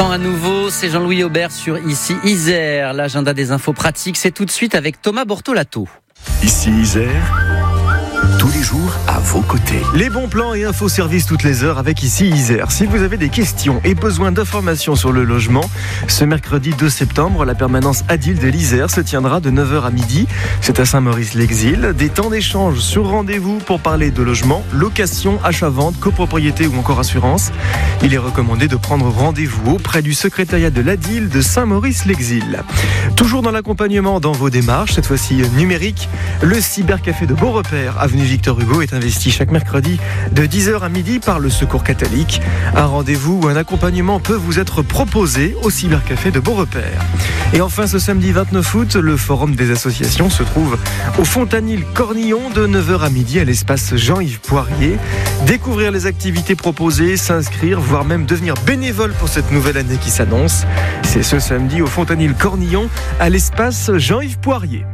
Temps à nouveau, c'est Jean-Louis Aubert sur Ici Isère. L'agenda des infos pratiques, c'est tout de suite avec Thomas Bortolato. Ici Isère, tous les jours à vos côtés. Les bons plans et infos services toutes les heures avec Ici Isère. Si vous avez des questions et besoin d'informations sur le logement, ce mercredi 2 septembre, la permanence Adil de l'Isère se tiendra de 9h à midi. C'est à Saint-Maurice-l'Exil. Des temps d'échange sur rendez-vous pour parler de logement, location, achat-vente, copropriété ou encore assurance. Il est recommandé de prendre rendez-vous auprès du secrétariat de l'Adil de Saint-Maurice-l'Exil. Toujours dans l'accompagnement dans vos démarches, cette fois-ci numérique, le cybercafé de Beaurepaire, avenue Victor Hugo, est investi chaque mercredi de 10h à midi par le Secours catholique. Un rendez-vous ou un accompagnement peut vous être proposé au cybercafé de Beaurepaire. Et enfin, ce samedi 29 août, le forum des associations se trouve au Fontanil Cornillon de 9h à midi à l'espace Jean-Yves Poirier. Découvrir les activités proposées, s'inscrire, voire même devenir bénévole pour cette nouvelle année qui s'annonce. C'est ce samedi au Fontanil Cornillon à l'espace Jean-Yves Poirier.